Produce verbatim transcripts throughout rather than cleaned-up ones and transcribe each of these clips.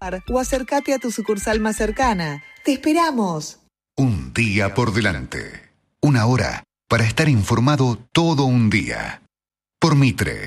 O acércate a tu sucursal más cercana. ¡Te esperamos! Un día por delante. Una hora para estar informado todo un día. Por Mitre.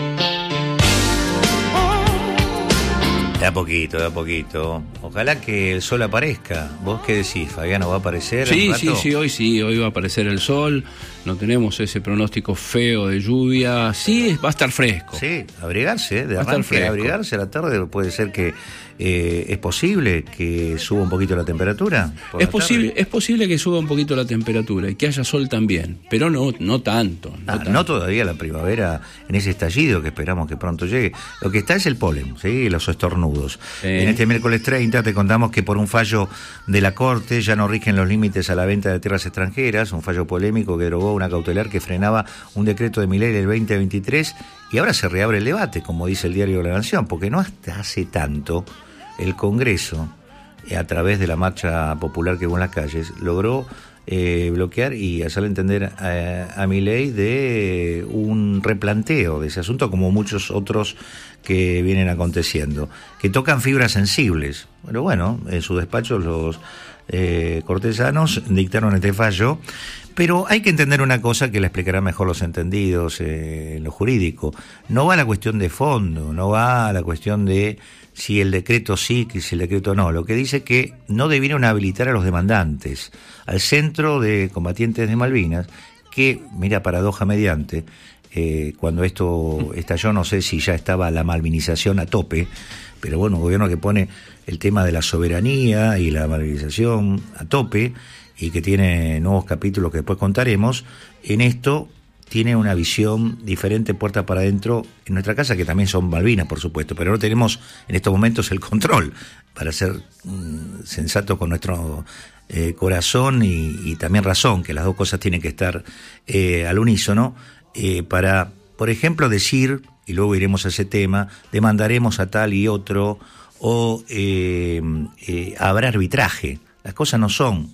De a poquito, de a poquito. Ojalá que el sol aparezca. ¿Vos qué decís, Fabiano? ¿Va a aparecer? Sí, un rato? sí, sí, hoy sí, hoy va a aparecer el sol. No tenemos ese pronóstico feo de lluvia. Sí, va a estar fresco. Sí, abrigarse, de Va a estar arranque, fresco. abrigarse a la tarde. Puede ser que eh, es posible que suba un poquito la temperatura. por Es la posible, tarde. es posible que suba un poquito la temperatura y que haya sol también, pero no, no tanto. No, Ah, tanto. no todavía la primavera en ese estallido que esperamos que pronto llegue. Lo que está es el polen, ¿sí? Los estornudos. Sí. En este miércoles treinta te contamos que por un fallo de la Corte ya no rigen los límites a la venta de tierras extranjeras, un fallo polémico que derogó una cautelar que frenaba un decreto de Milei del veinte veintitrés y ahora se reabre el debate, como dice el diario La Nación, porque no hasta hace tanto el Congreso, a través de la marcha popular que hubo en las calles, logró eh, bloquear y hacerle entender a, a Milei de un replanteo de ese asunto, como muchos otros que vienen aconteciendo, que tocan fibras sensibles. Pero bueno, en su despacho los eh, cortesanos dictaron este fallo, pero hay que entender una cosa que la explicarán mejor los entendidos eh, en lo jurídico. No va a la cuestión de fondo, no va a la cuestión de si el decreto sí, que si el decreto no. Lo que dice que no debieron habilitar a los demandantes, al Centro de Combatientes de Malvinas, que, mira, paradoja mediante, eh, cuando esto estalló, no sé si ya estaba la malvinización a tope, pero bueno, un gobierno que pone el tema de la soberanía y la malvinización a tope, y que tiene nuevos capítulos que después contaremos, en esto tiene una visión diferente, puerta para adentro, en nuestra casa, que también son Malvinas, por supuesto, pero no tenemos en estos momentos el control para ser mm, sensatos con nuestro eh, corazón y, y también razón, que las dos cosas tienen que estar eh, al unísono, eh, para, por ejemplo, decir, y luego iremos a ese tema, demandaremos a tal y otro, o eh, eh, habrá arbitraje. Las cosas no son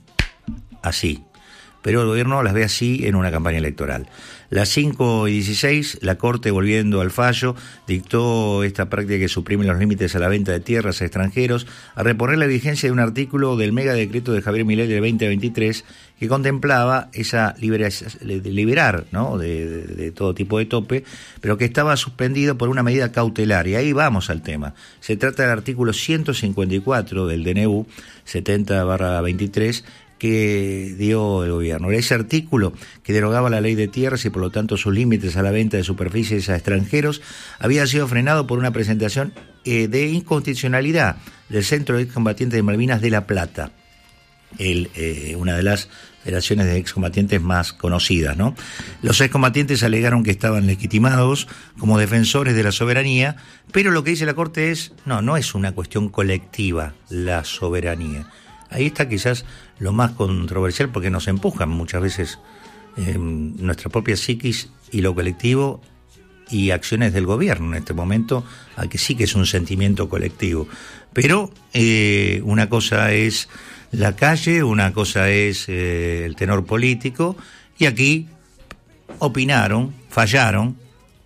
así, pero el gobierno las ve así en una campaña electoral. Las cinco y dieciséis, la Corte, volviendo al fallo, dictó esta práctica que suprime los límites a la venta de tierras a extranjeros, a reponer la vigencia de un artículo del mega decreto de Javier Milei del veinte veintitrés que contemplaba esa libera, liberar, ¿no?, de, de, de todo tipo de tope, pero que estaba suspendido por una medida cautelar. Y ahí vamos al tema. Se trata del artículo ciento cincuenta y cuatro del D N U setenta barra veintitrés, que dio el gobierno. Era ese artículo que derogaba la ley de tierras y por lo tanto sus límites a la venta de superficies a extranjeros había sido frenado por una presentación eh, de inconstitucionalidad del Centro de Excombatientes de Malvinas de La Plata, el, eh, una de las federaciones de excombatientes más conocidas, ¿no? Los excombatientes alegaron que estaban legitimados como defensores de la soberanía, pero lo que dice la Corte es, no, no es una cuestión colectiva la soberanía. Ahí está quizás lo más controversial, porque nos empujan muchas veces eh, nuestra propia psiquis y lo colectivo y acciones del gobierno en este momento a que sí que es un sentimiento colectivo. Pero eh, una cosa es la calle, una cosa es eh, el tenor político, y aquí opinaron, fallaron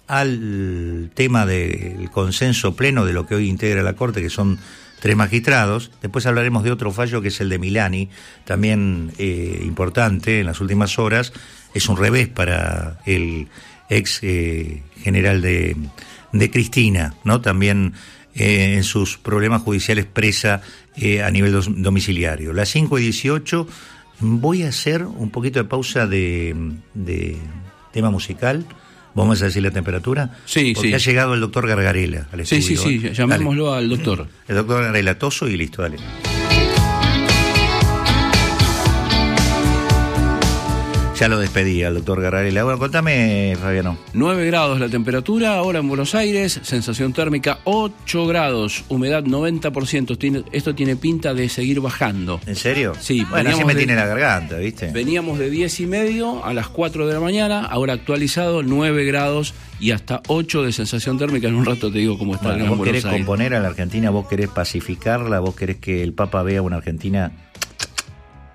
al tema del consenso pleno de lo que hoy integra la Corte, que son tres magistrados. Después hablaremos de otro fallo que es el de Milani, también eh, importante en las últimas horas. Es un revés para el ex eh, general de, de Cristina, ¿no? También eh, en sus problemas judiciales presa eh, a nivel dos, domiciliario. Las cinco y dieciocho, voy a hacer un poquito de pausa de, de tema musical. ¿Vamos a decir la temperatura? Sí, Porque sí. ha llegado el doctor Gargarela al Sí, estudio. sí, sí, ¿eh? llamémoslo Dale. al doctor. El doctor Gargarela, toso y listo, dale. Ya lo despedí al doctor Gargarela. Bueno, contame, Fabiano. nueve grados la temperatura, ahora en Buenos Aires, sensación térmica ocho grados, humedad noventa por ciento. Tiene, esto tiene pinta de seguir bajando. ¿En serio? Sí. Bueno, así me de, tiene la garganta, ¿viste? Veníamos de diez y medio a las cuatro de la mañana, ahora actualizado nueve grados y hasta ocho de sensación térmica. En un rato te digo cómo está Bueno, en vos Buenos querés Aires. componer a la Argentina, vos querés pacificarla, vos querés que el Papa vea una Argentina.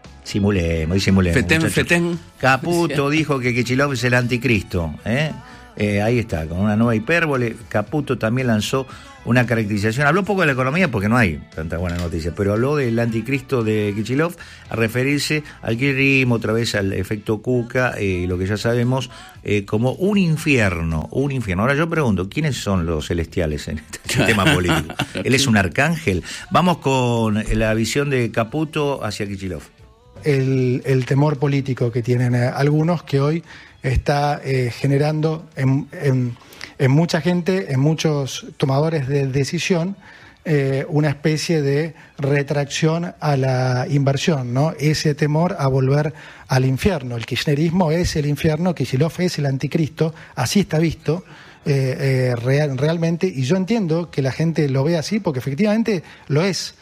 Simulemos, y simulemos. Fetén, muchachos. fetén. Caputo dijo que Kicillof es el anticristo, ¿eh? Eh, ahí está, con una nueva hipérbole. Caputo también lanzó una caracterización. Habló poco de la economía porque no hay tanta buena noticia, pero habló del anticristo de Kicillof a referirse al kirchnerismo, otra vez al efecto Cuca, y eh, lo que ya sabemos, eh, como un infierno, un infierno. Ahora yo pregunto, ¿quiénes son los celestiales en este sistema político? ¿Él es un arcángel? Vamos con la visión de Caputo hacia Kicillof. El, el temor político que tienen eh, algunos, que hoy está eh, generando en, en, en mucha gente, en muchos tomadores de decisión, eh, una especie de retracción a la inversión, ¿no? Ese temor a volver al infierno. El kirchnerismo es el infierno, Kicillof es el anticristo, así está visto eh, eh, real, realmente, y yo entiendo que la gente lo ve así porque efectivamente lo es.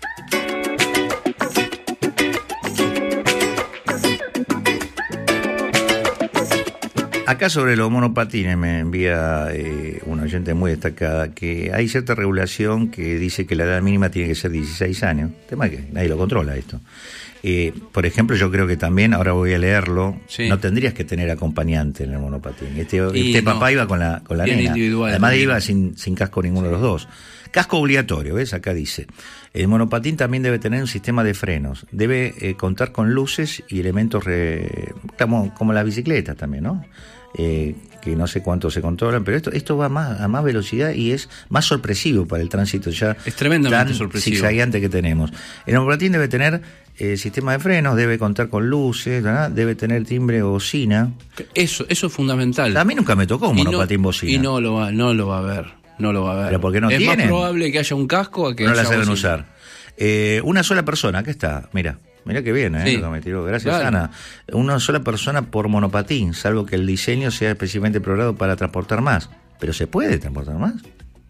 Acá sobre los monopatines me envía eh, una oyente muy destacada que hay cierta regulación que dice que la edad mínima tiene que ser dieciséis años. Tema que nadie lo controla esto. Eh, por ejemplo, yo creo que también, ahora voy a leerlo, sí. No tendrías que tener acompañante en el monopatín. Este, este no, papá iba con la, con la nena. Además también. Iba sin, sin casco ninguno de los dos. Casco obligatorio, ¿ves? Acá dice. El monopatín también debe tener un sistema de frenos. Debe eh, contar con luces y elementos re, como, como las bicicletas también, ¿no? Eh, que no sé cuánto se controlan, pero esto esto va más, a más velocidad y es más sorpresivo para el tránsito ya es tremendamente tan sorpresivo. Zigzagueante que tenemos. El monopatín debe tener eh, sistema de frenos, debe contar con luces, ¿verdad? Debe tener timbre o bocina. Eso, eso es fundamental. A mí nunca me tocó un monopatín no, bocina. Y no lo va, no lo va a ver, no lo va a ver. Pero porque no es tienen. más probable que haya un casco a que no haya la saben bocina. usar. Eh, una sola persona, acá está, mira. Mira que bien, ¿eh? Sí. Lo que me tiró. Gracias, claro. Ana. Una sola persona por monopatín, salvo que el diseño sea específicamente programado para transportar más. Pero ¿se puede transportar más?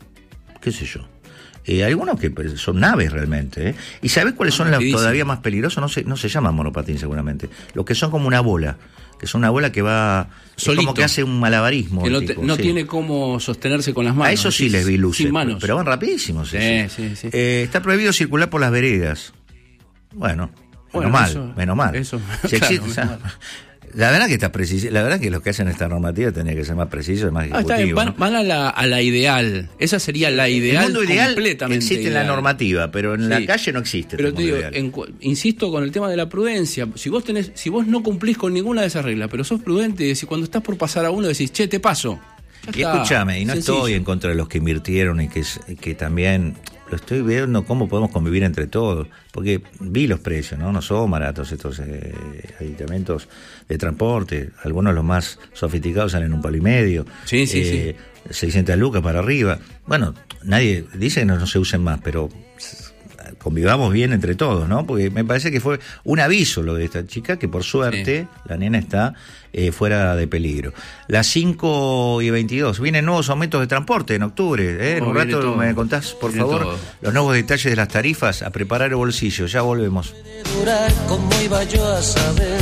¿Qué sé yo? Eh, algunos que son naves realmente, ¿eh? ¿Y sabes cuáles son los todavía más peligrosos? No se, no se llaman monopatín seguramente. Los que son como una bola. Que son una bola que va... Solito. Como que hace un malabarismo. Que no, tipo, te, no sí. tiene cómo sostenerse con las manos. A eso sí les vi luces. Sin manos. Pero van rapidísimos. Sí, sí, sí. Eh, está prohibido circular por las veredas. Bueno... Bueno, menos mal, eso, menos mal. Eso, si existe, claro, o sea, menos mal. La verdad que está preciso, la verdad que los que hacen esta normativa tendría que ser más precisos y más ah, ejecutivos. van, ¿no? van a la a la ideal. Esa sería la ideal. El mundo ideal completamente existe ideal. en la normativa, pero en sí. la calle no existe. Pero te digo, en, insisto con el tema de la prudencia. Si vos tenés, si vos no cumplís con ninguna de esas reglas, pero sos prudente, si cuando estás por pasar a uno decís, che, te paso. Y escúchame, y no Sencillo. Estoy en contra de los que invirtieron y que, que también lo estoy viendo cómo podemos convivir entre todos, porque vi los precios, ¿no? No son baratos estos eh, aditamentos de transporte, algunos los más sofisticados salen un palo y medio, sí, sí, eh, sí. seiscientas lucas para arriba. Bueno, nadie dice que no, no se usen más, pero convivamos bien entre todos, ¿no? Porque me parece que fue un aviso lo de esta chica, que por suerte sí. La nena está eh, fuera de peligro. Las cinco y veintidós, vienen nuevos aumentos de transporte en octubre, ¿eh? En oh, un rato todo. Me contás, por viene favor, todo. Los nuevos detalles de las tarifas, a preparar el bolsillo, ya volvemos. ¿Cómo iba yo a saber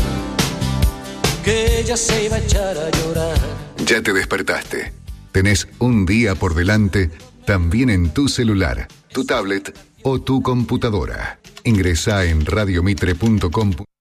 que ella se iba a echar a llorar? Ya te despertaste. Tenés un día por delante, también en tu celular, tu tablet o tu computadora. Ingresá en radiomitre punto com.